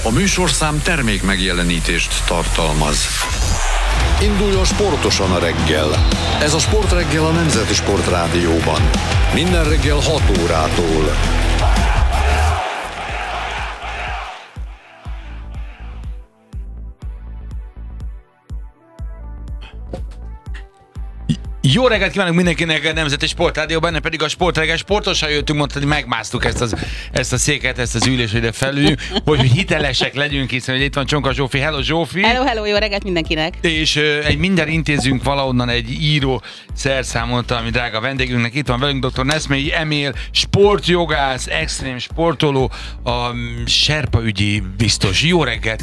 A műsorszám termék megjelenítést tartalmaz. Induljon sportosan a reggel. Ez a Sportreggel a Nemzeti Sportrádióban. Minden reggel 6 órától. Jó reggelt kívánok mindenkinek a Nemzeti Sportrádióban, benne pedig a Sportreggel. Sportosan jöttünk, mondtad, hogy megmásztuk ezt a széket, ezt az ülést, ide felüljünk, hogy hitelesek legyünk, hiszen hogy itt van Csonka Zsófi. Hello Zsófi! Hello, jó reggelt mindenkinek! És minden intézünk valahonnan egy író szerszámot, ami drága vendégünknek. Itt van velünk dr. Neszmélyi Emil, sportjogász, extrém sportoló, a Serpa ügyi biztos. Jó reggelt!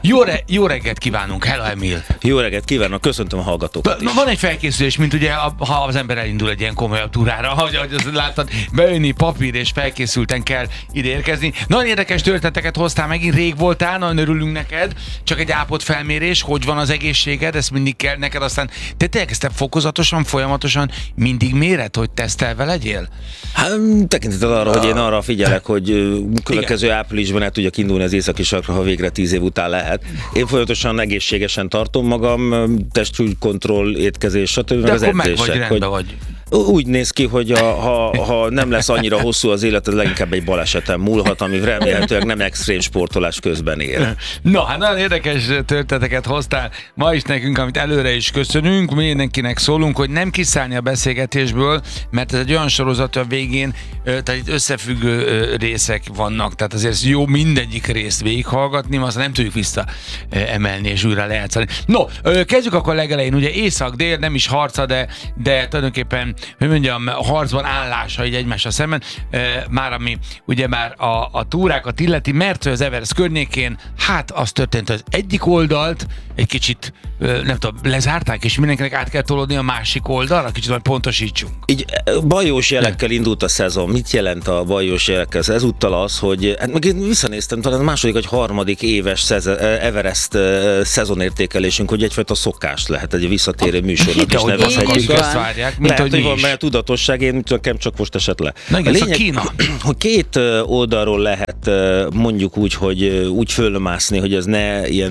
Jó reggelt kívánunk! Hello Emil! Jó reggelt kívánok, köszöntöm a hallgatókat is. Van egy felkészülés, mint ugye ha az ember elindul egy ilyen komolyabb túrára, ahogy azt láttad, beönni papír és felkészülten kell ide érkezni. Nagyon érdekes történeteket hoztál, megint rég voltál, nagyon örülünk neked, csak egy állapot felmérés, hogy van az egészséged, ezt mindig kell neked, aztán te elkezdted fokozatosan, folyamatosan mindig méret, hogy tesztelve legyél? Hát, tekintettel arra, hogy én arra figyelek, hogy következő áprilisban el tudjak indulni az északi sarkra, ha végre 10 év után lehet. Én folyamatosan egészségesen tartom magam, testsúlykontroll, étkezés, stb. Az edzések, vagy. Úgy néz ki, hogy ha nem lesz annyira hosszú az életed, leginkább egy baleseten múlhat, ami remélhetőleg nem extrém sportolás közben ér. Na, hát nagyon érdekes történeteket hoztál ma is nekünk, amit előre is köszönünk. Mindenkinek szólunk, hogy nem kiszállni a beszélgetésből, mert ez egy olyan sorozat, a végén tehát itt összefüggő részek vannak, tehát azért jó mindegyik részt végighallgatni, aztán nem tudjuk vissza emelni és újra lejátszani. No, kezdjük akkor legelején, ugye észak-dél, nem is harca, de tulajdonképpen hogy mondjam, harcban állása így egymással szemben, már ami ugye már a túrákat illeti, mert az Everest környékén, hát az történt, az egyik oldalt egy kicsit, nem tudom, lezárták, és mindenkinek át kell tolódni a másik oldalra, kicsit majd pontosítsunk. Így bajós jelekkel indult a szezon. Mit jelent a bajós jelekkel? Ezúttal az, hogy hát meg én visszanéztem, talán a második vagy harmadik éves Everest szezonértékelésünk, hogy egyfajta szokás lehet, egy visszatérő műsornak is nevezhetjük. Mint hogy van benne tudatosság, én nekem csak most esett le. Na igen, a lényeg, Kína. Hogy két oldalról lehet mondjuk úgy, hogy úgy fölmászni, hogy ez ne ilyen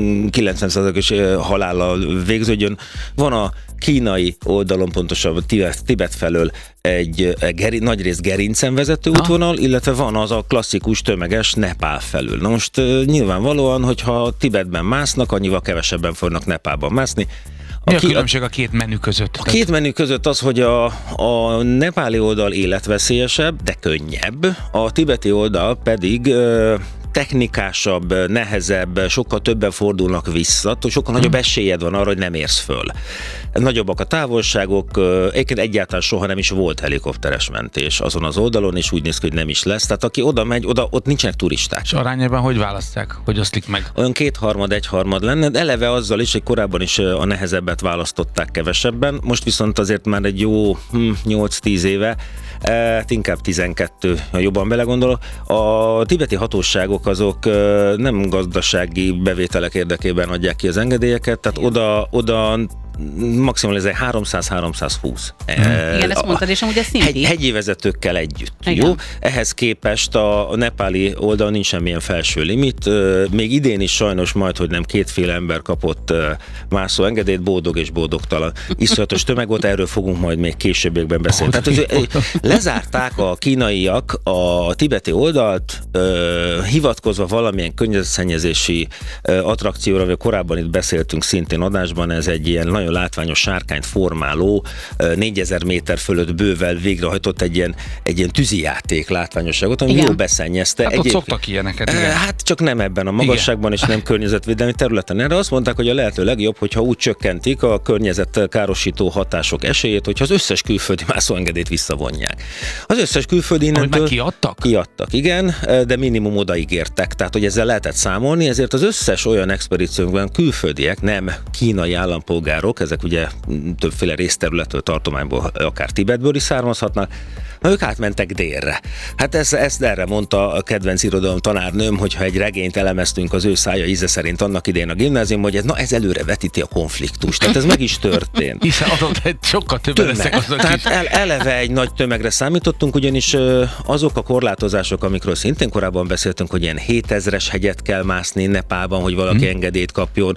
90%-os halállal végződjön. Van a kínai oldalon, pontosabban Tibet felől egy nagyrészt gerincen vezető útvonal, illetve van az a klasszikus tömeges Nepál felül. Na most nyilvánvalóan, hogyha Tibetben másznak, annyival kevesebben fognak Nepálban mászni. Mi a különbség a két menü között? A két menü között az, hogy a nepáli oldal életveszélyesebb, de könnyebb, a tibeti oldal pedig technikásabb, nehezebb, sokkal többen fordulnak vissza, sokkal nagyobb esélyed van arra, hogy nem érsz föl. Nagyobbak a távolságok, egyáltalán soha nem is volt helikopteres mentés azon az oldalon, és úgy néz ki, hogy nem is lesz. Tehát aki oda megy, ott nincsenek turisták. És arányában hogy választják? Hogy oszlik meg? Olyan 2/3 lenne, de eleve azzal is, hogy korábban is a nehezebbet választották kevesebben, most viszont azért már egy jó 8-10 éve, inkább 12, ha jobban belegondolok. A tibeti hatóságok azok nem gazdasági bevételek érdekében adják ki az engedélyeket, tehát oda maximalizálj 300-320. Igen, ezt mondtad, és amúgy ez szinti. Hegyi vezetőkkel együtt. Igen. Jó? Ehhez képest a nepáli oldalon nincs semmilyen felső limit. Még idén is sajnos hogy nem kétféle ember kapott mászó engedélyt, boldog és boldogtalan. Iszonyatos tömeg volt, erről fogunk majd még későbbiekben beszélni. Tehát lezárták a kínaiak a tibeti oldalt, hivatkozva valamilyen környezetszennyezési attrakcióra, amiről korábban itt beszéltünk szintén adásban, ez egy ilyen nagyon látványos sárkányt formáló, 4000 méter fölött bővel végrehajtott egy ilyen tűzijáték látványosságot, ami jól beszennyezte. Hát ott szoktak ilyeneket. Hát csak nem ebben a magasságban, és nem környezetvédelmi területen. Erre azt mondták, hogy a lehető legjobb, hogyha úgy csökkentik a károsító hatások esélyét, hogyha az összes külföldi mászóengedélyt visszavonják. Az összes külföldi innentől... Meg kiadtak? Kiadtak, igen, de minimum odaígértek. Tehát, hogy ezzel lehetett számolni, ezért az összes olyan expedíciónkban külföldiek, nem kínai állampolgárok magyarok, ezek ugye többféle részterületről, tartományból, akár Tibetből is származhatnak, na ők átmentek délre. Hát ezt erre mondta a kedvenc irodalom tanárnőm, hogyha egy regényt elemeztünk az ő szája íze szerint annak idején a gimnázium, hogy ez előre vetíti a konfliktust. Tehát ez meg is történt. Hiszen adott egy sokkal többen leszek azok is. Tehát eleve egy nagy tömegre számítottunk, ugyanis azok a korlátozások, amikről szintén korábban beszéltünk, hogy ilyen 7000-es hegyet kell mászni Nepálban, hogy valaki engedélyt kapjon,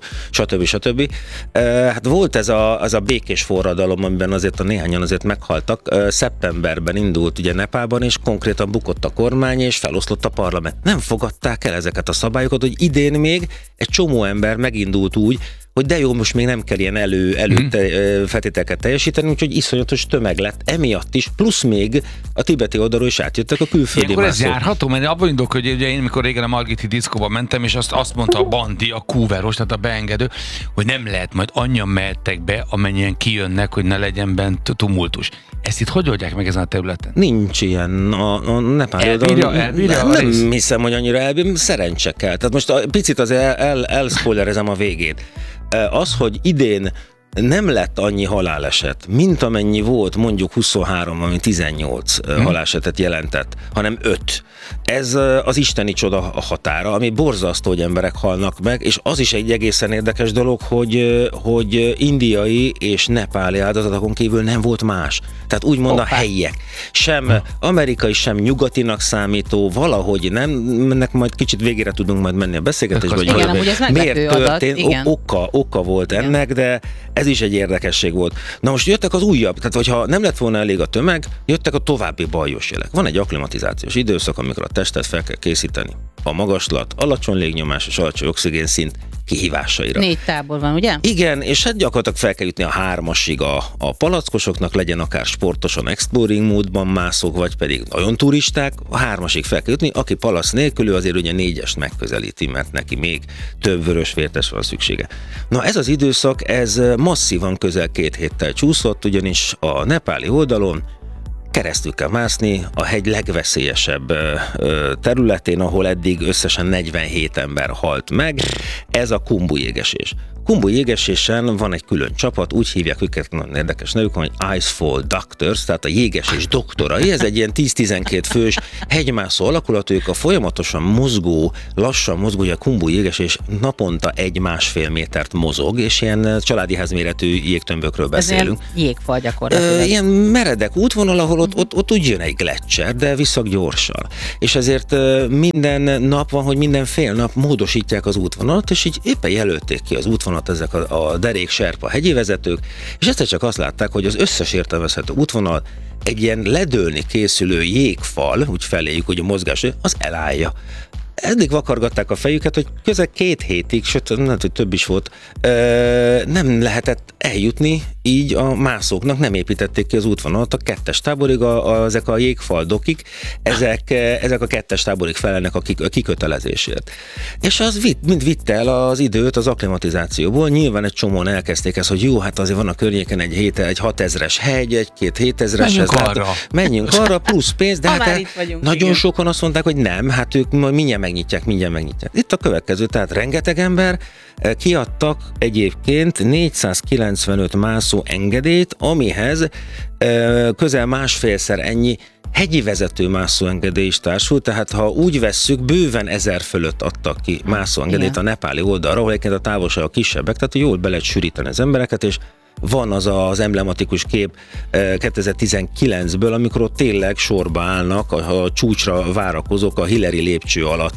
stb. Hát volt ez a békés forradalom, amiben azért a néhányan azért meghaltak. Szeptemberben indult ugye Nepálban, és konkrétan bukott a kormány, és feloszlott a parlament. Nem fogadták el ezeket a szabályokat, hogy idén még egy csomó ember megindult úgy, hogy de jó, most még nem kell ilyen feltételeket teljesíteni, úgyhogy iszonyatos tömeg lett emiatt is, plusz még a tibeti oldalról is átjöttek a külföldi mászók. mászók. Ez járható, mert abban indulok, hogy ugye én mikor régen a Margiti diszkóba mentem, és azt mondta a bandi, a kúveros, tehát a beengedő, hogy nem lehet, majd annyian mehettek be, amennyien kijönnek, hogy ne legyen bent tumultus. Ezt itt hogy oldják meg ezen a területen? Nincs ilyen. A nepáli Elbírja nem hiszem, hogy annyira elbírja, szerencse kell. Tehát most picit azért elspoilerezem a végét. Az, hogy idén nem lett annyi haláleset, mint amennyi volt mondjuk 23, ami 18 halálesetet jelentett, hanem 5. Ez az isteni csoda határa, ami borzasztó, hogy emberek halnak meg, és az is egy egészen érdekes dolog, hogy indiai és nepáli áldozatokon kívül nem volt más. Tehát úgymond a helyiek. Sem amerikai, sem nyugatinak számító, valahogy nem, ennek majd kicsit végére tudunk majd menni a beszélgetésbe, hogy miért történt, oka volt ennek, de ez is egy érdekesség volt. Na most jöttek az újabb, tehát hogyha nem lett volna elég a tömeg, jöttek a további bajos jelek. Van egy akklimatizációs időszak, amikor a testet fel kell készíteni a magaslat, alacsony légnyomás és alacsony oxigénszint kihívásaira. 4 tábor van, ugye? Igen, és hát gyakorlatilag fel kell jutni a 3-asig a palackosoknak, legyen akár sportosan exploring módban mászók, vagy pedig nagyon turisták, a 3-asig fel kell jutni, aki palasz nélkül, azért ugye 4-est megközelíti, mert neki még több vörösvértes van szüksége. Na ez az időszak, ez masszívan közel 2 héttel csúszott, ugyanis a nepáli oldalon keresztül kell mászni a hegy legveszélyesebb területén, ahol eddig összesen 47 ember halt meg. Ez a Khumbu jégesés. Khumbu jégesésen van egy külön csapat, úgy hívják őket, nagyon érdekes nevük, hogy Icefall Doctors, tehát a jégesés doktorai. Ez egy ilyen 10-12 fős hegymászó alakulat, ők a folyamatosan mozgó, lassan mozgó, hogy a Khumbu jégesés naponta 1-1,5 métert mozog, és ilyen családi házméretű jégtömbökről beszélünk. Ez ilyen jégfal gyakorlatilag. Ilyen meredek útvonal, ahol ott úgy jön egy gletszer, de viszont gyorsan. És ezért minden nap van, hogy minden fél nap módosítják az útvonalat, és így éppen jelölték ki az útvonalat ezek a derék serpa hegyi vezetők, és egyszer csak azt látták, hogy az összes értelmezhető útvonal egy ilyen ledőlni készülő jégfal, úgy feléjük, hogy a mozgás, az elállja. Eddig vakargatták a fejüket, hogy közel 2 hétig, sőt, nem hogy több is volt, nem lehetett eljutni, így a mászóknak nem építették ki az útvonalat. A 2-es táborig ezek a jégfaldokik, ezek a 2-es táborig felelnek a kikötelezésért. És az mind vitte el az időt az akklimatizációból. Nyilván egy csomóan elkezdték ezt, hogy jó, hát azért van a környéken egy 6000-es hegy, egy 2000-es, menjünk arra, plusz pénz, de hát nagyon sokan azt mondták, hogy nem, hát ők mindjárt megnyitják. Itt a következő, tehát rengeteg ember kiadtak egyébként 495 mászó engedélyt, amihez közel 1,5-szer ennyi hegyi vezető mászóengedély is társult, tehát ha úgy vesszük, bőven 1000 fölött adtak ki mászóengedélyt a nepáli oldalra, ahol egyébként a távolságok kisebbek, tehát jól be lehet sűríteni az embereket, és van az emblematikus kép 2019-ből, amikor ott tényleg sorba állnak a csúcsra várakozók a Hillary lépcső alatt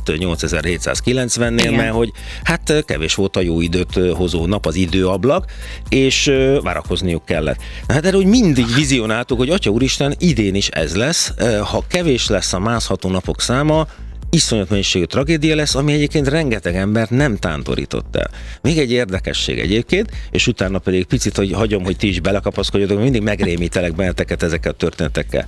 8790-nél, mert hogy hát kevés volt a jó időt hozó nap, az időablak, és várakozniuk kellett. Hát erről úgy mindig vizionáltuk, hogy Atya Úristen, idén is ez lesz, ha kevés lesz a mászható napok száma, iszonyat mennyiségű tragédia lesz, ami egyébként rengeteg embert nem tántorított el. Még egy érdekesség egyébként, és utána pedig picit, hogy hagyom, hogy ti is belekapaszkodjatok, mindig megrémítelek benneteket ezekkel a történetekkel.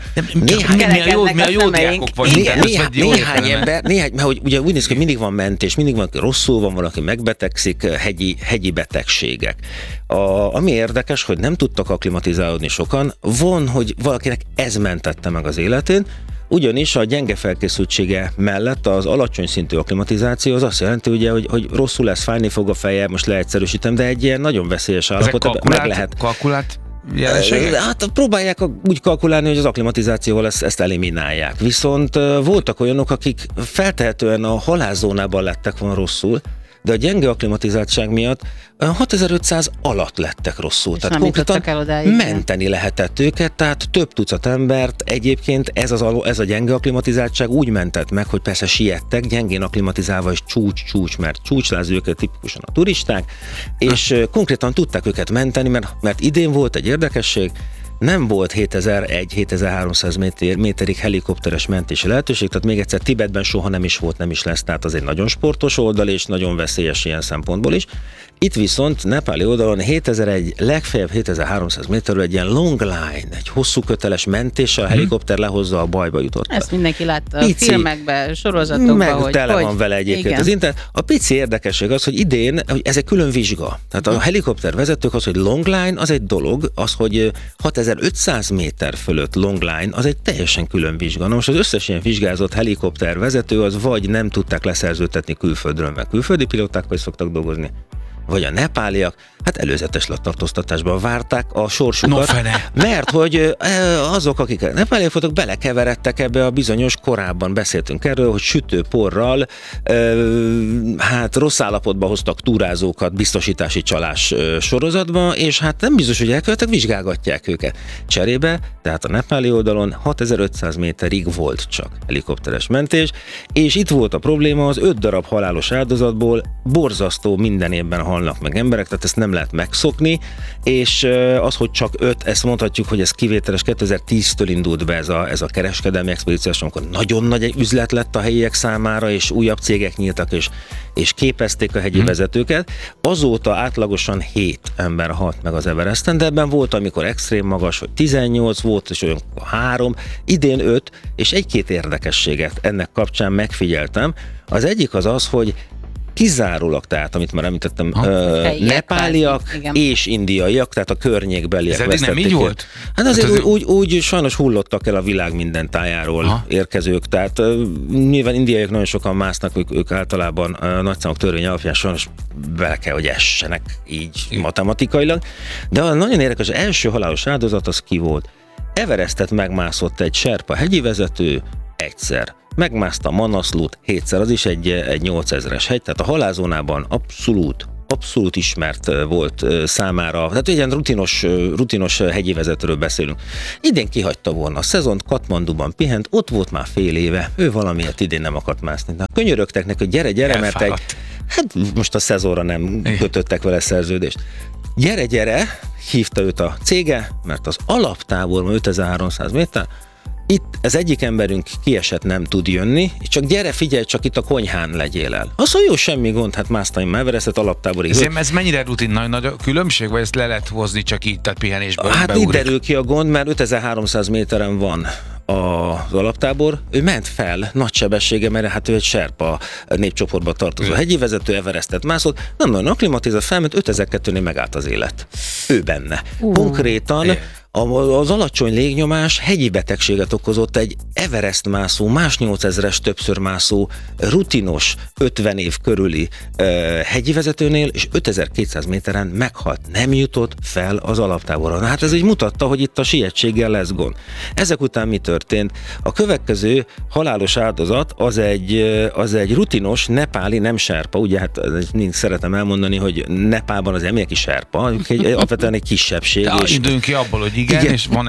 Mi a jó diákok vagyunk. Néhány ember, mert hogy ugye úgy néz ki, hogy mindig van mentés, mindig van, rosszul van, valaki megbetegszik, hegyi betegségek. Ami érdekes, hogy nem tudtak akklimatizálódni sokan, van, hogy valakinek ez mentette meg az életén, ugyanis a gyenge felkészültsége mellett az alacsony szintű akklimatizáció az azt jelenti, ugye, hogy rosszul lesz, fájni fog a feje, most leegyszerűsítem, de egy ilyen nagyon veszélyes állapot, meg lehet. Kalkulált jelenségek? Hát próbálják úgy kalkulálni, hogy az akklimatizációval ezt eliminálják. Viszont voltak olyanok, akik feltehetően a halászónában lettek volna rosszul, de a gyenge akklimatizáltság miatt 6500 alatt lettek rosszul. És tehát konkrétan menteni lehetett őket, tehát több tucat embert egyébként ez a gyenge akklimatizáltság úgy mentett meg, hogy persze siettek, gyengén akklimatizálva és csúcs, mert csúcsláz őket tipikusan a turisták, és konkrétan tudták őket menteni, mert idén volt egy érdekesség, nem volt 7001-7300 méterig helikopteres mentési lehetőség, tehát még egyszer Tibetben soha nem is volt, nem is lesz, tehát az egy nagyon sportos oldal, és nagyon veszélyes ilyen szempontból is. Itt viszont nepáli oldalon 7001, legfeljebb 7300 méterről egy ilyen long line, egy hosszú köteles mentéssel a helikopter lehozza a bajba jutott. Ezt mindenki látta a filmekben, sorozatokban, meg hogy tele van vele egyébként igen. az internet. A pici érdekesség az, hogy idén ez egy külön vizsga. Tehát a helikopter vezetők az, hogy long line, az egy dolog, az, hogy 6500 méter fölött long line, az egy teljesen külön vizsga. Na most az összes ilyen vizsgázott helikopter vezető az vagy nem tudták leszerződtetni külföldről, meg külföldi pilótákkal is szoktak dolgozni, vagy a nepáliak, hát előzetes letartóztatásban várták a sorsukat, mert hogy azok, akik nepáliak voltak, belekeveredtek ebbe a bizonyos, korábban beszéltünk erről, hogy sütőporral hát rossz állapotba hoztak túrázókat biztosítási csalás sorozatba, és hát nem biztos, hogy elkövettek, vizsgálgatják őket. Cserébe, tehát a nepáli oldalon 6500 méterig volt csak helikopteres mentés, és itt volt a probléma, az 5 darab halálos áldozatból borzasztó minden évben halnak meg emberek, tehát ezt nem lehet megszokni, és az, hogy csak 5, ezt mondhatjuk, hogy ez kivételes, 2010-től indult be ez a kereskedelmi expedíciós, amikor nagyon nagy üzlet lett a helyiek számára, és újabb cégek nyíltak, és képezték a hegyi vezetőket. Azóta átlagosan 7 ember halt meg az Everesten, de ebben volt, amikor extrém magas, hogy 18 volt, és olyan 3, idén 5, és egy-két érdekességet ennek kapcsán megfigyeltem. Az egyik az, hogy kizárólag, tehát amit már említettem, nepáliak és indiaiak, tehát a környékbeliek vesztették. Ez eddig nem így volt? Hát azért úgy sajnos hullottak el a világ minden tájáról érkezők, tehát nyilván indiaiak nagyon sokan másznak, ők általában a nagyszámok törvény alapján sajnos bele kell, hogy essenek így matematikailag, de a nagyon érdekes, az első halálos áldozat az ki volt. Everestet megmászott egy serpa hegyi vezető egyszer. Megmászta Manaslut 7-szer, az is egy 8000-es hegy, tehát a halálzónában abszolút ismert volt számára, tehát egy ilyen rutinos hegyi vezetőről beszélünk. Idén kihagyta volna a szezont, Katmanduban pihent, ott volt már fél éve, ő valamiért idén nem akart mászni. De könyörögtek neki, hogy gyere, mert hát most a szezonra nem kötöttek vele szerződést. Gyere, hívta őt a cége, mert az alaptáborban 5300 méter, itt az egyik emberünk kiesett, nem tud jönni, csak gyere, figyelj, csak itt a konyhán legyél el. Az, hogy jó, semmi gond, hát másztam Everestet alaptáborig. Ez mennyire rutin, nagyon nagy a különbség, vagy ezt le lehet hozni csak így, tehát pihenésből? Hát itt derül ki a gond, mert 5300 méteren van az alaptábor, ő ment fel nagy sebessége, mert hát ő egy serpa népcsoportba tartozó hegyi vezető, Everestet mászott, nem nagyon akklimatizált, felment, 5002-nél megállt az élet. Ő benne. Konkrétan az alacsony légnyomás hegyi betegséget okozott egy Everest mászó, más 8000-es többször mászó, rutinos 50 év körüli hegyi vezetőnél, és 5200 méteren meghalt. Nem jutott fel az alaptáborra. Hát ez így mutatta, hogy itt a sietséggel lesz gond. Ezek után mi történt? A következő halálos áldozat az egy rutinos nepáli, nem serpa, ugye hát szeretem elmondani, hogy Nepálban az mindenki serpa, alapvetően egy kisebbség. Indulunk ki abból, hogy igen, és van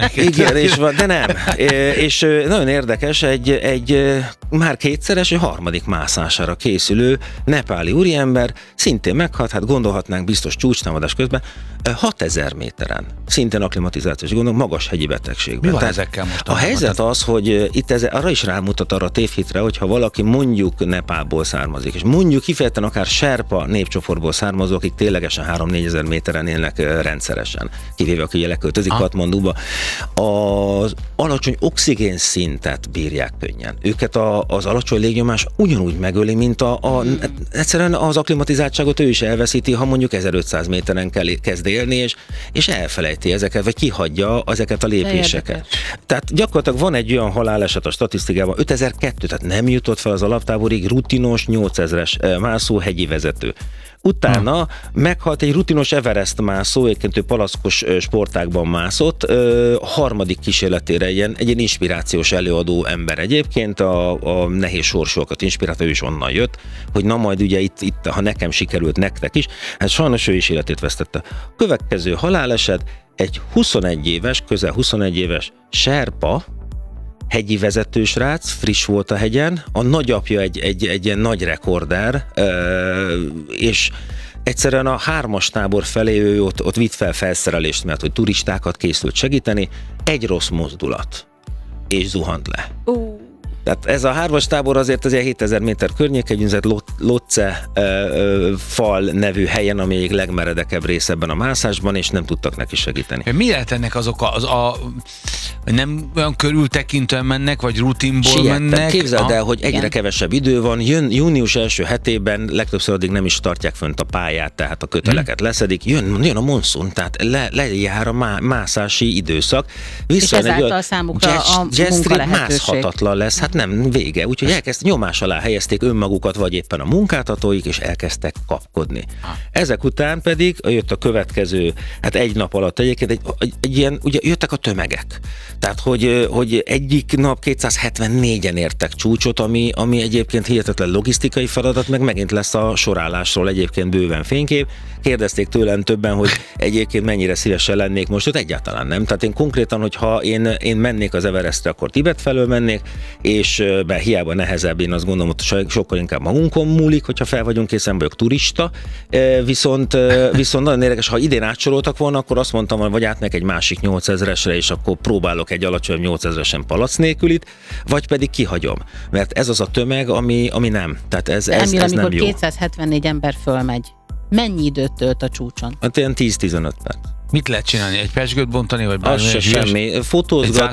de nem. És nagyon érdekes, egy már kétszeres, egy harmadik mászására készülő nepáli úriember, szintén meghalt, hát gondolhatnánk biztos csúcstámadás közben, 6000 méteren, szintén akklimatizációs gondok, magas hegyi betegségben. Mi van ezekkel most? A helyzet az, hogy itt arra is rámutat arra a tévhitre, hogyha valaki mondjuk Nepálból származik, és mondjuk kifejezetten akár serpa népcsoportból származó, akik ténylegesen 3-4 ezer méteren élnek rendszeresen, kivéve aki leköltözik Katmanduba kathmanduba, az alacsony oxigén szintet bírják könnyen. Őket az alacsony légnyomás ugyanúgy megöli, mint egyszerűen az akklimatizáltságot ő is elveszíti, ha mondjuk 1500 méteren kezd élni, és elfelejti ezeket, vagy kihagyja ezeket a lépéseket. Tehát gyakorlatilag van egy olyan haláleset a statisztikában, 5002, tehát nem jutott fel az alaptáborig rutinos 8000-es mászó hegyi vezető. Utána meghalt egy rutinos Everest mászó, egyébként ő palackos sportákban mászott, harmadik kísérletére egy ilyen inspirációs előadó ember egyébként, a nehéz sorsúakat inspirálta, ő is onnan jött, hogy na majd ugye itt ha nekem sikerült, nektek is, hát sajnos ő is életét vesztette. Következő haláleset egy 21 éves, közel 21 éves serpa, hegyi vezetősrác, friss volt a hegyen, a nagyapja egy ilyen nagy rekorder, és egyszerűen a 3-as tábor felé ő ott vitt fel felszerelést, mert hogy turistákat készült segíteni, egy rossz mozdulat, és zuhant le. Tehát ez a 3-as tábor azért az 7000 méter környék, egy úgynevezett Lotse fal nevű helyen, ami egy legmeredekebb rész ebben a mászásban, és nem tudtak neki segíteni. Mi lehet ennek azok nem olyan körültekintően mennek, vagy rutinból mennek? Képzeld el, hogy egyre kevesebb idő van, jön június első hetében, legtöbbször addig nem is tartják fönt a pályát, tehát a köteleket leszedik, jön a monszun, tehát lejár a mászási időszak. És ezáltal számukra a munkalehetőség mászhatatlan lesz, hát nem, vége. Úgyhogy nyomás alá helyezték önmagukat, vagy éppen a munkáltatóik, és elkezdtek kapkodni. Ezek után pedig jött a következő, hát egy nap alatt egyébként egy ilyen, ugye jöttek a tömegek. Tehát, hogy egyik nap 274-en értek csúcsot, ami egyébként hihetetlen logisztikai feladat, meg megint lesz a sorállásról egyébként bőven fénykép. Kérdezték tőlem többen, hogy egyébként mennyire szívesen lennék most, ott egyáltalán nem. Tehát én konkrétan, hogyha én mennék az Everestre, akkor Tibet felől mennék, és hiába nehezebb, én azt gondolom, hogy sokkal inkább magunkon múlik, hogyha fel vagyunk készen, vagyok turista, viszont nagyon érdekes, ha idén átsoroltak volna, akkor azt mondtam, vagy átmegyek egy másik 8000-esre, és akkor próbálok egy alacsony 8000-esen palac nélkülit, vagy pedig kihagyom. Mert ez az a tömeg, ami nem. Tehát ez nem jó. 274 ember fölmegy. Mennyi időt tölt a csúcson? Hát ilyen 10-15 perc. Mit lehet csinálni? Egy pezsgőt bontani, vagy bármi? Az se semmi. Fotózgat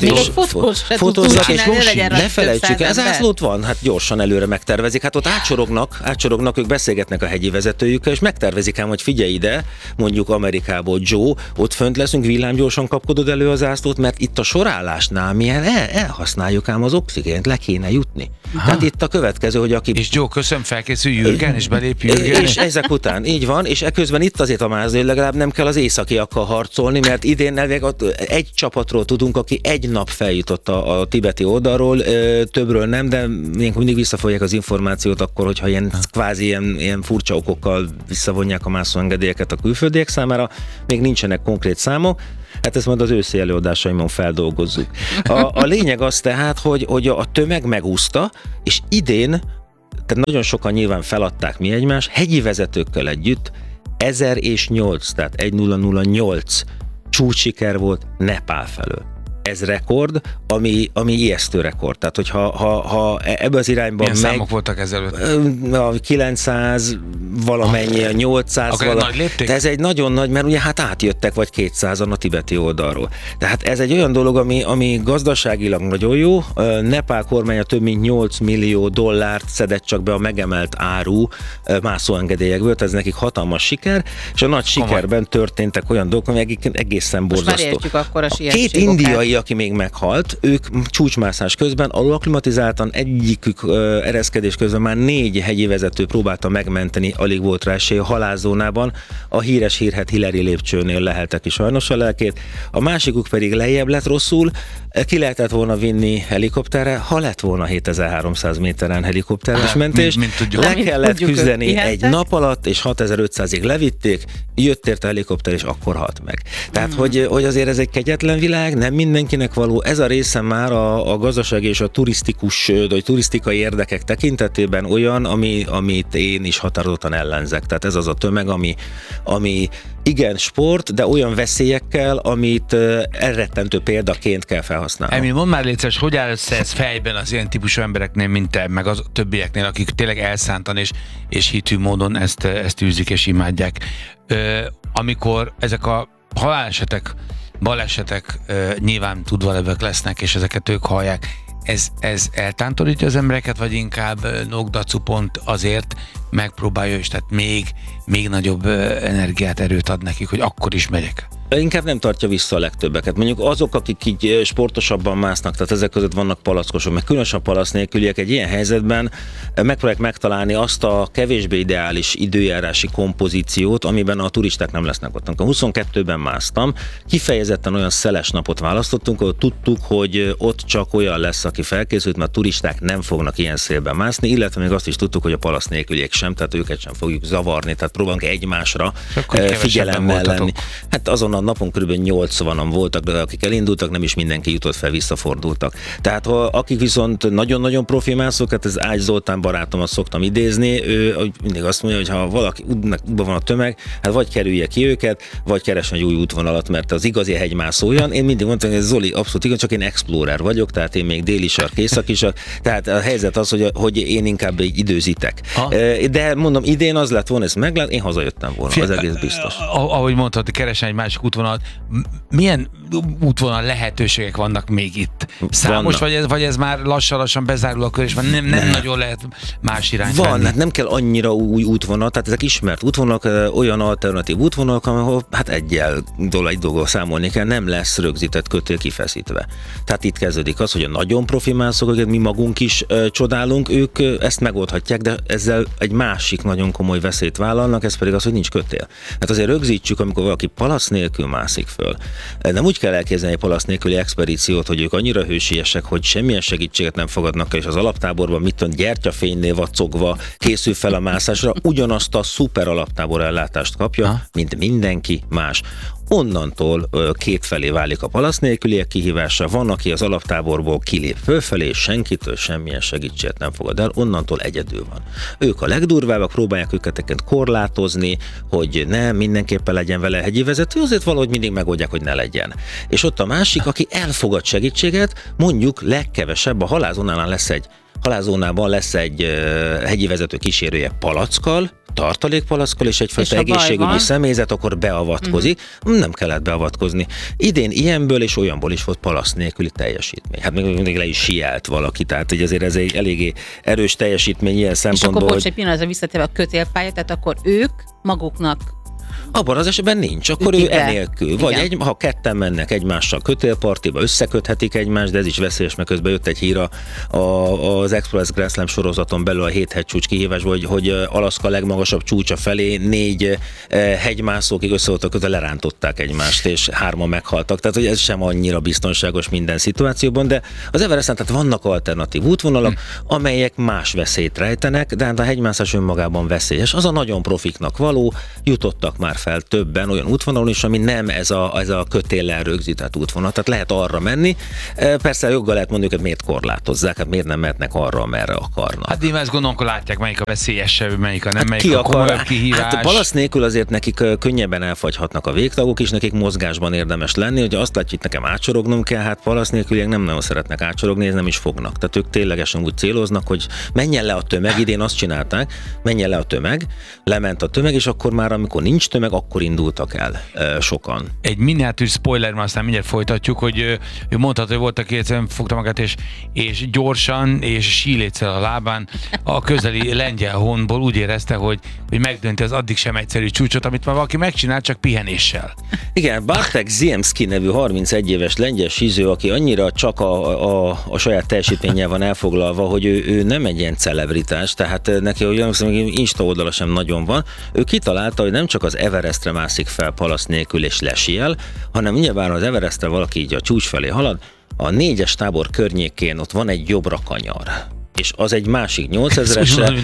és ne felejtsük, ez zászlót van, hát gyorsan előre megtervezik. Hát ott átsorognak, ők beszélgetnek a hegyi vezetőjükkel, és megtervezik ám, hogy figyelj ide, mondjuk Amerikából Joe, ott fönt leszünk, villámgyorsan kapkodod elő az zászlót, mert itt a sorállásnál mi elhasználjuk ám az oxigént, le kéne jutni. Tehát itt a következő, hogy aki... És Joe, köszönöm, felkészül Jürgen, és belép Jürgen. És ezek után, így van, és eközben itt azért a mázni, hogy legalább nem kell az északiakkal harcolni, mert idén egy csapatról tudunk, aki egy nap feljutott a tibeti oldalról, többről nem, de mindig visszafogják az információt akkor, hogyha kvázi ilyen furcsa okokkal visszavonják a mászóengedélyeket a külföldiek számára, még nincsenek konkrét számok. Hát ezt majd az őszi előadásaimon feldolgozzuk. A lényeg az tehát, hogy a tömeg megúszta, és idén, tehát nagyon sokan nyilván feladták mi egymást, hegyi vezetőkkel együtt 1008, tehát 1008 csúcssiker volt Nepál felől. Ez rekord, ami ijesztő rekord. Tehát, hogyha ebbe az irányban milyen számok voltak ezelőtt? 900 valamennyi, 800 valamennyi. De ez egy nagyon nagy, mert ugye hát átjöttek vagy 200-an a tibeti oldalról. Tehát ez egy olyan dolog, ami gazdaságilag nagyon jó. Nepál kormánya több mint 8 millió dollárt szedett csak be a megemelt áru mászóengedélyekből, ez nekik hatalmas siker, és a nagy sikerben történtek olyan dolgok, amik egészen borzasztó. Most már értjük akkor a Két indiai, aki még meghalt, ők csúcsmászás közben alulaklimatizáltan, egyikük ereszkedés közben már 4 hegyi vezető próbálta megmenteni, alig volt rá esély a halálzónában, a híres hírhedt Hillary lépcsőnél leheltek ki sajnos a lelkét, a másikuk pedig lejjebb lett rosszul, ki lehetett volna vinni helikopterre, ha lett volna 7300 méteren helikopteres mentés, le kellett küzdeni egy nap alatt, és 6500-ig levitték, jött érte a helikopter, és akkor halt meg. Tehát, hogy azért ez egy kegyetlen világ, nem mindenkinek való, ez a része már a gazdasági és a turisztikai érdekek tekintetében olyan, amit én is határozottan ellenzek. Tehát ez az a tömeg, ami igen sport, de olyan veszélyekkel, amit elrettentő példaként kell felhasználni. Emil, mondd már létszeres, hogy áll össze ez fejben az ilyen típusú embereknél, mint te, meg az többieknél, akik tényleg elszántan és hitű módon ezt űzik és imádják. Amikor ezek a halálesetek balesetek nyilván tudvalevők lesznek, és ezeket ők hallják. Ez eltántorítja az embereket, vagy inkább Nogdacu pont azért megpróbálja, és tehát még nagyobb energiát, erőt ad nekik, hogy akkor is megyek? Inkább nem tartja vissza a legtöbbeket. Mondjuk azok, akik így sportosabban másznak, tehát ezek között vannak palackosok, meg különösen palack nélküliek, egy ilyen helyzetben megpróbálják megtalálni azt a kevésbé ideális időjárási kompozíciót, amiben a turisták nem lesznek ott. Amikor 22-ben másztam, kifejezetten olyan szeles napot választottunk, ahol tudtuk, hogy ott csak olyan lesz, aki felkészült, mert a turisták nem fognak ilyen szélben mászni, illetve még azt is tudtuk, hogy a palack nélküliek sem, tehát őket sem fogjuk zavarni, tehát próbálunk egymásra figyelemmel lenni. Hát azon a napon kb. 80-an voltak, de akik elindultak, nem is mindenki jutott fel, visszafordultak. Tehát akik viszont nagyon-nagyon profi mászók, hát ez Ágy Zoltán barátomat szoktam idézni, ő mindig azt mondja, hogy ha valaki útban van a tömeg, hát vagy kerülje ki őket, vagy keresne egy új útvonalat, mert az igazi hegymászó olyan. Én mindig mondtam, hogy Zoli, abszolút igaz, csak én explorer vagyok, tehát én még déli sark, északi sark, tehát a helyzet az, hogy én inkább időzítek. De mondom, idén az lett volna, ezt meglát, én hazajöttem volna, az egész biztos. Ahogy mondtad, keresni egy másik útvonalat. Milyen útvonal lehetőségek vannak még itt? Számos, vagy ez már lassan bezárul a kör, és már nem nagyon lehet más irányt venni? Hát nem kell annyira új útvonal, tehát ezek ismert útvonalak, olyan alternatív útvonalak, ahol hát egy dologgal számolni kell, nem lesz rögzített kötél kifeszítve. Tehát itt kezdődik az, hogy a nagyon profi mászok, akiket mi magunk is csodálunk, ők ezt megoldhatják, de ezzel egy másik nagyon komoly veszélyt vállalnak, ez pedig az, hogy nincs kötél. Hát azért rögzítsük, amikor valaki palack nélkül mászik föl. Nem úgy kell elképzelni egy palack nélküli expedíciót, hogy ők annyira hősiesek, hogy semmilyen segítséget nem fogadnak el, és az alaptáborban mit tudom, gyertyafénynél vacogva készül fel a mászásra, ugyanazt a szuper alaptábor ellátást kapja, mint mindenki más. Onnantól kétfelé válik a palack nélküliek kihívása. Van, aki az alaptáborból kilép fölfelé, és senkitől semmilyen segítséget nem fogad el, onnantól egyedül van. Ők a legdurvábbak, próbálják őket korlátozni, hogy ne mindenképpen legyen vele hegyi vezető, azért valahogy mindig megoldják, hogy ne legyen. És ott a másik, aki elfogad segítséget, mondjuk legkevesebb, a halálzónában lesz egy hegyi vezető kísérője palackkal, tartalékpalackkal és egyfajta egészségügyi személyzet, akkor beavatkozik. Nem kellett beavatkozni. Idén ilyenből és olyanból is volt palack nélküli teljesítmény. Hát még mindig le is sielt valaki, tehát hogy azért ez egy eléggé erős teljesítmény ilyen szempontból. És akkor egy pillanatra visszatérve a kötélpálya, tehát akkor ők maguknak abban az esetben nincs, akkor ő enélkül. Vagy ha ketten mennek egymással kötélpartiba, összeköthetik egymást, de ez is veszélyes, mert közben jött egy hír az Express Grand Slam sorozaton belül a 7 hegycsúcs kihívásból, hogy Alaszka legmagasabb csúcsa felé 4 hegymászókig összevoltak kötve, lerántották egymást, és 3-an meghaltak. Tehát, hogy ez sem annyira biztonságos minden szituációban, de az Everesten tehát vannak alternatív útvonalak, amelyek más veszélyt rejtenek, de hát a hegymászás önmagában veszélyes. Az a nagyon profiknak való, jutottak már fel többen olyan útvonalon is, ami nem ez a kötéllel rögzített útvonal. Tehát lehet arra menni. Persze joggal lehet mondani, hogy miért korlátozzák, hát miért nem mehetnek arra, amerre akarnak. Hát én ezt gondolom, hogy látják, melyik a veszélyesebb, melyik a nem, melyik a komolyabb kihívás. Hát palack nélkül azért nekik könnyebben elfagyhatnak a végtagok, és nekik mozgásban érdemes lenni, hogy azt látjuk, hogy nekem átsorognom kell, hát palack nélküliek nem nagyon szeretnek átsorogni, és nem is fognak. Tehát ők ténylegesen úgy céloznak, hogy menjen le a tömeg, idén azt csinálták, menjen le a tömeg, lement a tömeg, és akkor már amikor nincs tömeg, akkor indultak el sokan. Egy miniatűr spoiler, már aztán mindjárt folytatjuk, hogy ő mondhat, hogy volt, aki egyszerűen fogta magát, és gyorsan, és síléccel a lábán a közeli lengyel honból úgy érezte, hogy megdönti az addig sem egyszerű csúcsot, amit már valaki megcsinál, csak pihenéssel. Igen, Bartek Ziemski nevű 31 éves lengyel síző, aki annyira csak a saját teljesítménnyel van elfoglalva, hogy ő nem egy ilyen celebritás, tehát neki olyan Insta oldala sem nagyon van. Ő kitalálta, hogy nem csak az Everestre mászik fel palack nélkül és lesiel, hanem nyilván az Everestre valaki így a csúcs felé halad, a 4-es tábor környékén ott van egy jobbra kanyar. És az egy másik 8000-esre.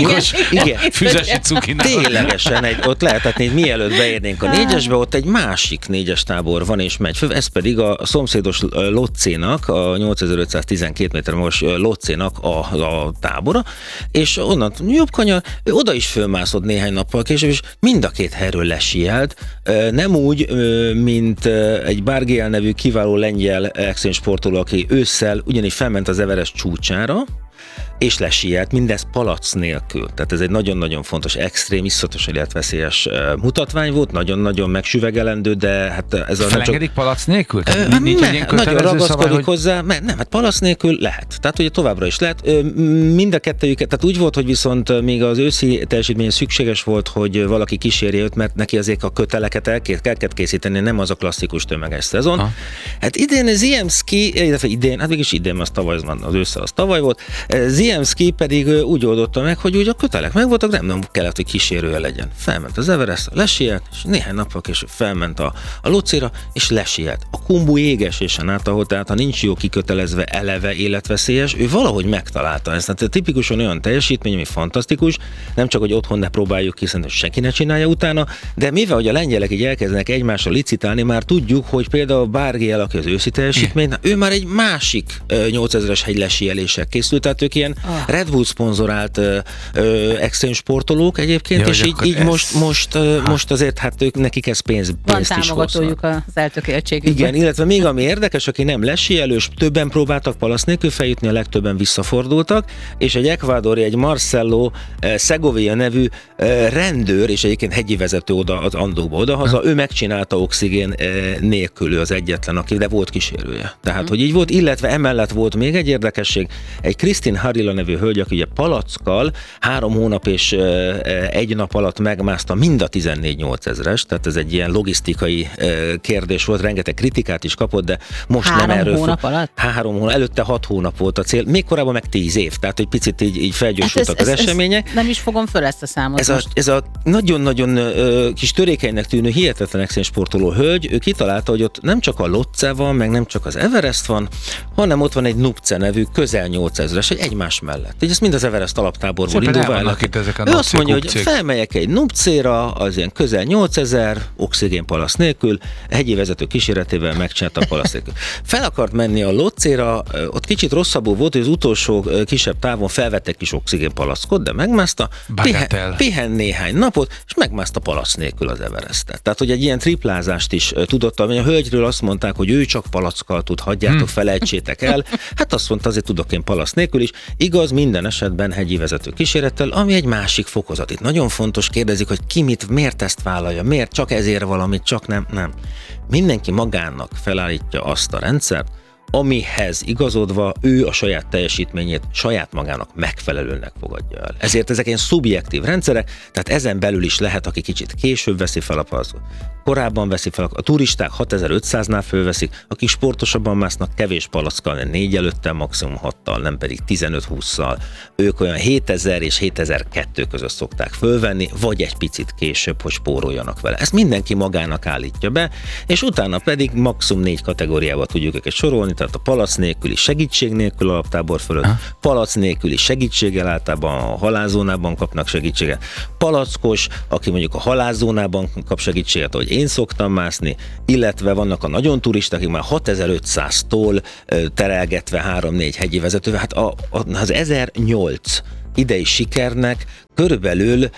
Igen. Füzesi cukinál. Ténylegesen ott lehetetné, mielőtt beérnénk a 4-esbe, ott egy másik 4-es tábor van és megy föl. Ez pedig a szomszédos Loccénak, a 8512 méter magas Loccénak a tábora, és onnan jobb kanyar, ő oda is fölmászott néhány nappal később, és mind a két helyről lesielt. Nem úgy, mint egy Bargiel nevű kiváló lengyel extrém sportoló, aki ősszel ugyanis felment az Everest csúcsára, és lesiet, mindez palac nélkül. Tehát ez egy nagyon-nagyon fontos, extrém, iszonyatosan életveszélyes mutatvány volt, nagyon-nagyon megsüvegelendő, de hát ez a... Felengedik palac nélkül? Nagyon ragaszkodik hozzá, nem, hát palac nélkül lehet. Tehát ugye továbbra is lehet. Mind a kettőjüket, tehát úgy volt, hogy viszont még az őszi teljesítmény szükséges volt, hogy valaki kísérje őt, mert neki azért a köteleket el kellett készíteni, nem az a klasszikus tömeges szezon. Hát idén Ziemski, illetve idén, hát mégis idén, az tavaly van, az ősszel az tavaly volt, Ziemski pedig úgy oldotta meg, hogy úgy a kötelek megvoltak, nem kellett, hogy kísérője legyen. Felment az Everest, lesiet, és néhány nappal később felment a Lócira, és lesiet. A Khumbu jégesésen át, ahol tehát ha nincs jó kikötelezve, eleve életveszélyes, ő valahogy megtalálta ezt. Tehát tipikusan olyan teljesítmény, ami fantasztikus, nem csak, hogy otthon ne próbáljuk ki, szerintem senki ne csinálja utána, de mivel, hogy a lengyelek így elkezdenek egymással licitálni, már tudjuk, hogy például Bargiel, aki az őszi teljesítmény, ő már egy másik 8000-es hegylesieléssel készült, tehát ők ilyen Red Bull szponzorált extrém sportolók egyébként, és így most azért hát ők nekik ez pénzt van is támogatójuk az eltökéltségükben. Igen, illetve még ami érdekes, aki nem lesielős, többen próbáltak palasz nélkül feljutni, a legtöbben visszafordultak, és egy ekvádori, egy Marcelo Segovia nevű rendőr, és egyébként hegyi vezető oda az Andokba odahaza, ő megcsinálta oxigén nélkül, ő az egyetlen, aki, de volt kísérője. Tehát, hogy így volt, illetve emellett volt még egy érdekesség, egy Kristin Harila nevű hölgy, aki ugye palackkal 3 hónap és 1 nap alatt megmászta mind a 14-8000-es, tehát ez egy ilyen logisztikai kérdés volt, rengeteg kritikát is kapott, de most 3 nem erről. hónap alatt? 3 hónap, előtte 6 hónap volt a cél, még korábban meg 10 év, tehát egy picit így felgyorsultak az események. Nem is fogom föl ezt a számot. Ez a nagyon-nagyon kis törékenynek tűnő, hihetetlen extrém sportoló hölgy, ő kitalálta, hogy ott nem csak a Lhotse van, meg nem csak az Everest van, hanem ott van egy Nuptse nevű közel 8000-es, egy egymás mellett. Így ezt mind az Everest alaptáborból indulva. Ő azt mondja, hogy felmegyek egy Nuptse-ra, az ilyen közel 8000, oxigénpalasz nélkül, hegyi vezető kíséretével megcsinálta a palasz nélkül. Fel akart menni a Lhotse-ra, ott kicsit rosszabbul volt, hogy az utolsó kisebb távon felvette egy kis oxigénpalaszkot, de megmászta, pihen néhány napot, és megmászta palasz nélkül az Everestet. Tehát, hogy egy ilyen triplázást is tudott, a hölgyről azt mondták, hogy ő csak palackkal tud, hagyjátok, felejtsétek el. Hát azt mondta, azért tudok én palasz nélkül is. Igaz, minden esetben hegyi vezető kísérettel, ami egy másik fokozat. Itt nagyon fontos, kérdezik, hogy ki miért ezt vállalja, miért csak ezért valamit, csak nem. Mindenki magának felállítja azt a rendszert, amihez igazodva ő a saját teljesítményét saját magának megfelelőnek fogadja el. Ezért ezek ilyen szubjektív rendszerek, tehát ezen belül is lehet, aki kicsit később veszi fel a palackot, korábban veszi fel, a turisták 6500-nál fölveszik, akik sportosabban másznak kevés palackkal, 4 előtte, maximum 6-tal, nem pedig 15-20-szal. Ők olyan 7000 és 7002 között szokták fölvenni, vagy egy picit később, hogy spóroljanak vele. Ezt mindenki magának állítja be, és utána pedig maximum 4 kategóriába tudjuk őket sorolni, tehát a palac nélküli, segítség nélkül alaptábor fölött, palac nélküli segítséggel, általában a halálzónában kapnak segítséget, palackos, aki mondjuk a halálzónában kap segítséget, ahogy én szoktam mászni, illetve vannak a nagyon turisták, akik már 6500-tól terelgetve 3-4 hegyi vezetővel, hát az 1008 idei sikernek körülbelül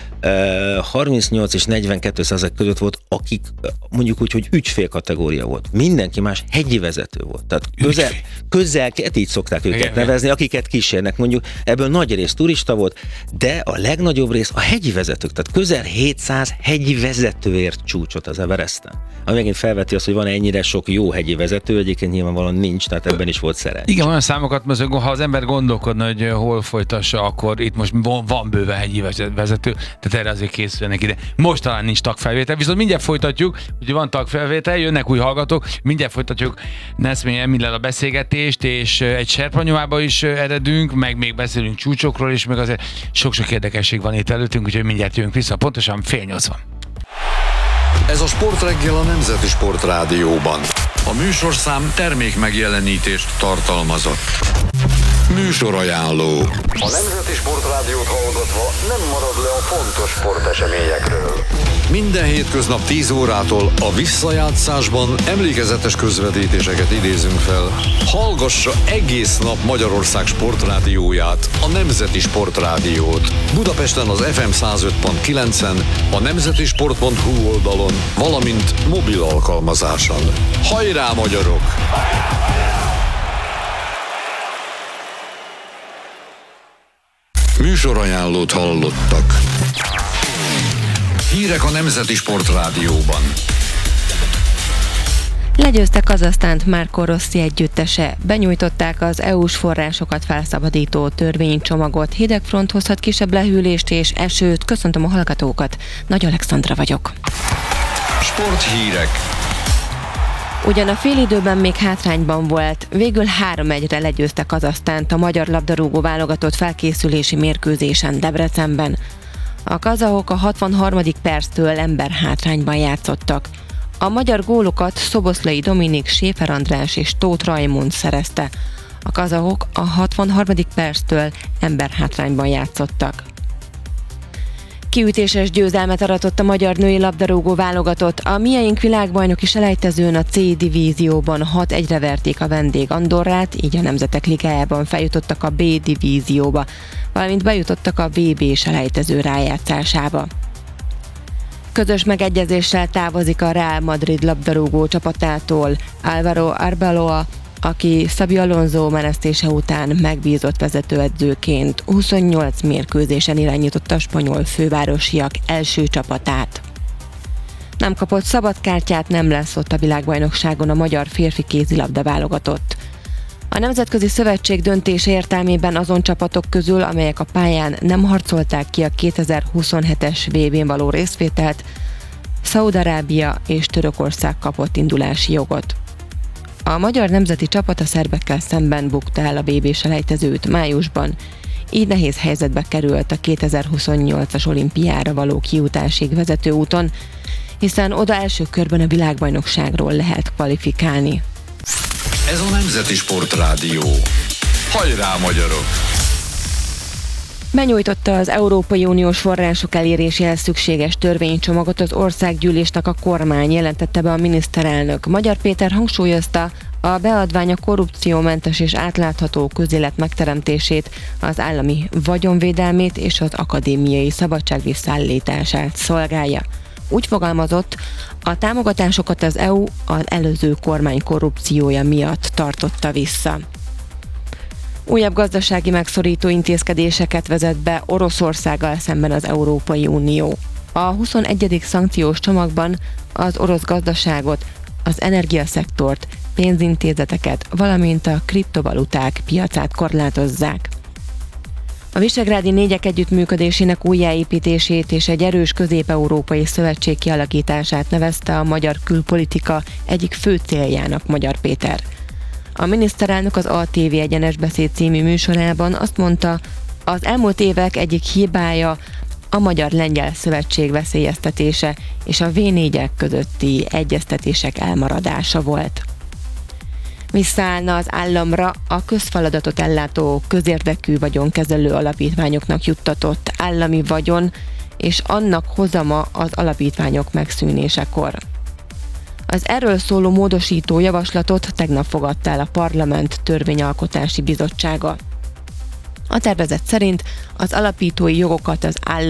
38 és 42% között volt, akik mondjuk úgy, hogy ügyfélkategória volt. Mindenki más hegyi vezető volt. Tehát közel így szokták őket nevezni, akiket kísérnek. Mondjuk ebből nagy rész turista volt, de a legnagyobb rész a hegyi vezetők. Tehát közel 700 hegyi vezetőért csúcsot az Everesten. Ami megint felveti azt, hogy van ennyire sok jó hegyi vezető, egyébként nyilvánvalóan nincs, tehát ebben is volt szerencsé. Igen, olyan számokat, mert ha az ember gondolkodna, hogy hol folytassa, akkor itt most van bőven hegyi vezető, tehát erre azért készülnek ide. Most talán nincs tagfelvétel, viszont mindjárt folytatjuk, ugye van tagfelvétel, jönnek új hallgatók, mindjárt folytatjuk Neszmény Emillel a beszélgetést, és egy serpanyomába is eredünk, meg még beszélünk csúcsokról is, meg azért sok-sok érdekesség van itt előttünk, úgyhogy mindjárt jövünk vissza, pontosan 7:30. Ez a Sportreggel a Nemzeti Sport Rádióban. A műsorszám termék megjelenítést tartalmazott. Műsorajánló. A Nemzeti Sport Rádiót hallgatva nem marad le a fontos sporteseményekről. Minden hétköznap 10 órától a visszajátszásban emlékezetes közvetítéseket idézünk fel. Hallgassa egész nap Magyarország sportrádióját, a Nemzeti Sport Rádiót. Budapesten az FM 105.9-en, a nemzetisport.hu oldalon, valamint mobil alkalmazáson. Hajrá, magyarok! Hajrá, hajrá! Műsorajánlót hallottak. Hírek a Nemzeti Sportrádióban. Legyőzte Kazahsztánt Marco Rossi együttese. Benyújtották az EU-s forrásokat felszabadító törvénycsomagot. Hideg front hozhat kisebb lehűlést és esőt. Köszöntöm a hallgatókat. Nagy Alexandra vagyok. Sporthírek. Ugyan a félidőben még hátrányban volt, végül 3-1-re legyőzte Kazahsztánt a magyar labdarúgó válogatott felkészülési mérkőzésen Debrecenben. A kazahok a 63. perctől emberhátrányban játszottak. A magyar gólokat Szoboszlai Dominik, Séfer András és Tóth Rajmund szerezte. A kazahok a 63. perctől emberhátrányban játszottak. Kiütéses győzelmet aratott a magyar női labdarúgó válogatott. A Mieink világbajnoki selejtezőn a C divízióban 6-1-re verték a vendég Andorrát, így a Nemzetek Ligájában feljutottak a B divízióba, valamint bejutottak a VB selejtező rájátszásába. Közös megegyezéssel távozik a Real Madrid labdarúgó csapatától Álvaro Arbeloa, aki Xabi Alonso menesztése után megbízott vezetőedzőként 28 mérkőzésen irányította a spanyol fővárosiak első csapatát. Nem kapott szabadkártyát, nem lesz ott a világbajnokságon a magyar férfi kézilabda válogatott. A Nemzetközi Szövetség döntése értelmében azon csapatok közül, amelyek a pályán nem harcolták ki a 2027-es VB-n való részvételt, Szaúd-Arábia és Törökország kapott indulási jogot. A magyar nemzeti csapat a szerbekkel szemben bukta el a VB selejtezőt májusban, így nehéz helyzetbe került a 2028-as olimpiára való kijutásig vezető úton, hiszen oda első körben a világbajnokságról lehet kvalifikálni. Ez a Nemzeti Sportrádió. Hajrá, magyarok! Benyújtotta az Európai Uniós források eléréséhez szükséges törvénycsomagot az országgyűlésnek a kormány, jelentette be a miniszterelnök. Magyar Péter hangsúlyozta, a beadvány a korrupciómentes és átlátható közélet megteremtését, az állami vagyonvédelmét és az akadémiai szabadság visszaállítását szolgálja. Úgy fogalmazott, a támogatásokat az EU az előző kormány korrupciója miatt tartotta vissza. Újabb gazdasági megszorító intézkedéseket vezet be Oroszországgal szemben az Európai Unió. A 21. szankciós csomagban az orosz gazdaságot, az energiaszektort, pénzintézeteket, valamint a kriptovaluták piacát korlátozzák. A Visegrádi négyek együttműködésének újjáépítését és egy erős közép-európai szövetség kialakítását nevezte a magyar külpolitika egyik fő céljának Magyar Péter. A miniszterelnök az ATV Egyenes Beszéd című műsorában azt mondta, az elmúlt évek egyik hibája a Magyar-Lengyel Szövetség veszélyeztetése és a V4-ek közötti egyeztetések elmaradása volt. Visszaállna az államra a közfeladatot ellátó közérdekű vagyonkezelő alapítványoknak juttatott állami vagyon és annak hozama az alapítványok megszűnésekor. Az erről szóló módosító javaslatot tegnap fogadta el a Parlament Törvényalkotási Bizottsága. A tervezet szerint az alapítói jogokat az állam